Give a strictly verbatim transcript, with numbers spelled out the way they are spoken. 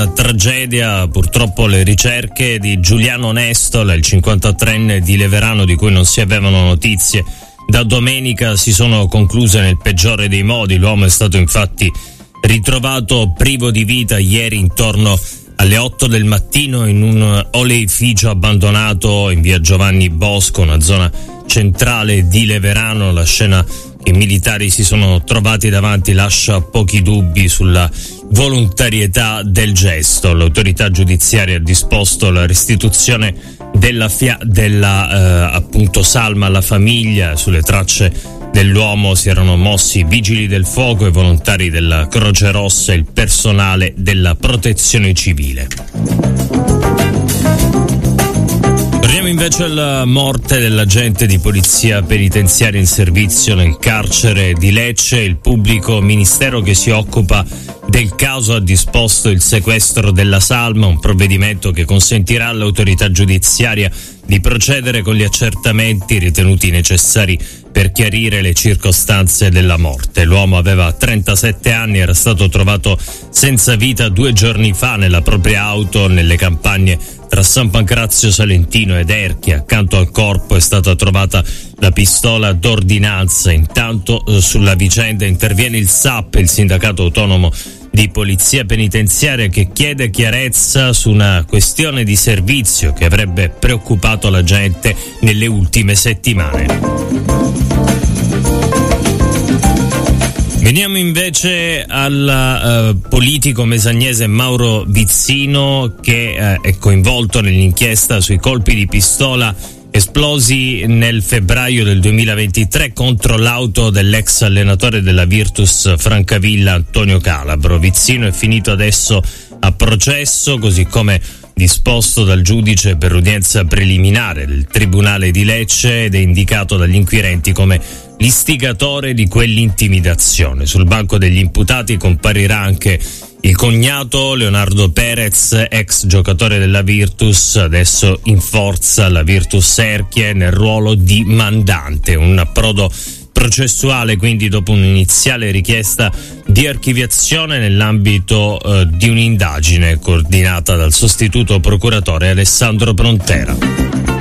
tragedia, purtroppo le ricerche di Giuliano Nestola, il cinquantatreenne di Leverano di cui non si avevano notizie da domenica, si sono concluse nel peggiore dei modi. L'uomo è stato infatti ritrovato privo di vita ieri intorno alle otto del mattino in un oleificio abbandonato in via Giovanni Bosco, una zona centrale di Leverano. La scena che i militari si sono trovati davanti lascia pochi dubbi sulla volontarietà del gesto. L'autorità giudiziaria ha disposto la restituzione della, fia- della eh, appunto salma alla famiglia. Sulle tracce dell'uomo si erano mossi vigili del fuoco e volontari della Croce Rossa e il personale della Protezione Civile. Torniamo invece alla morte dell'agente di polizia penitenziaria in servizio nel carcere di Lecce. Il pubblico ministero che si occupa del caso ha disposto il sequestro della salma, un provvedimento che consentirà all'autorità giudiziaria di procedere con gli accertamenti ritenuti necessari per chiarire le circostanze della morte. L'uomo aveva trentasette anni, era stato trovato senza vita due giorni fa nella propria auto nelle campagne tra San Pancrazio Salentino ed Erchia. Accanto al corpo è stata trovata la pistola d'ordinanza. Intanto eh, sulla vicenda interviene il S A P, il sindacato autonomo di polizia penitenziaria, che chiede chiarezza su una questione di servizio che avrebbe preoccupato la gente nelle ultime settimane. Veniamo invece al uh, politico mesagnese Mauro Vizzino, che uh, è coinvolto nell'inchiesta sui colpi di pistola esplosi nel febbraio del duemilaventitré contro l'auto dell'ex allenatore della Virtus Francavilla Antonio Calabro. Vizzino è finito adesso a processo, così come disposto dal giudice per l'udienza preliminare del Tribunale di Lecce, ed è indicato dagli inquirenti come l'istigatore di quell'intimidazione. Sul banco degli imputati comparirà anche il cognato Leonardo Perez, ex giocatore della Virtus, adesso in forza alla Virtus Erchia nel ruolo di mandante. Un approdo processuale quindi dopo un'iniziale richiesta di archiviazione nell'ambito eh, di un'indagine coordinata dal sostituto procuratore Alessandro Prontera.